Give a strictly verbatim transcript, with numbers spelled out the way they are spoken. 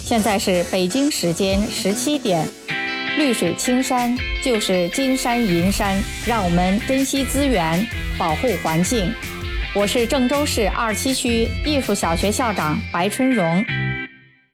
现在是北京时间十七点。绿水青山就是金山银山，让我们珍惜资源，保护环境。我是郑州市二七区艺术小学校长白春荣。